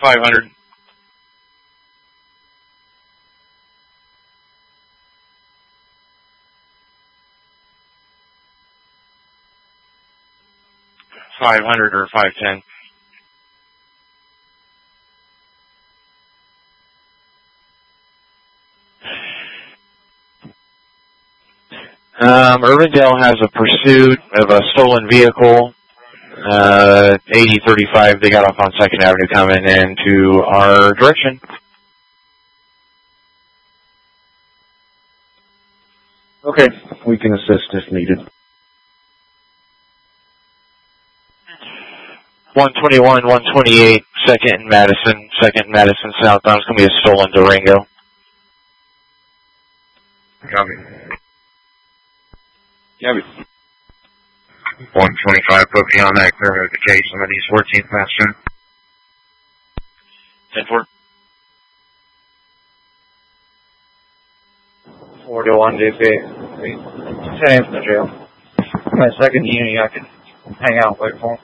500. or 510. Urbandale has a pursuit of a stolen vehicle. 8035, they got off on 2nd Avenue coming into our direction. Okay, we can assist if needed. 121, 128, 2nd and Madison southbound. It's going to be a stolen Durango. Copy. Copy. 125, put me on that clear notification on East 14th Master. 10-4. 4 to 1 DP. 10 from the jail. My second unit, I can hang out, wait for him.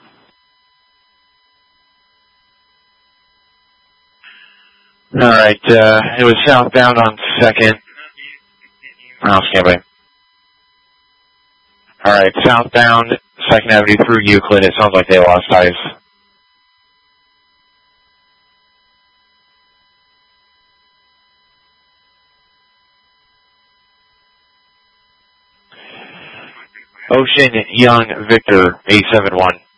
Alright, it was southbound on 2nd. I'll stand by. Alright, southbound, 2nd Avenue through Euclid. It sounds like they lost ties. Ocean Young Victor, 871.